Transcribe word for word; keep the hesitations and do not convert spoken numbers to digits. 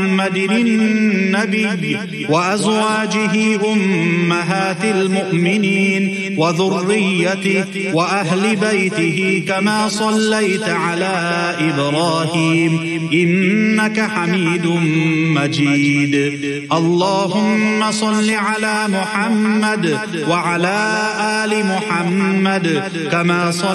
محمد النبي وأزواجه أمهات المؤمنين وذريته وأهل بيته كما صليت على إبراهيم إنك حميد مجيد. اللهم صل على محمد وعلى آل محمد كما صليت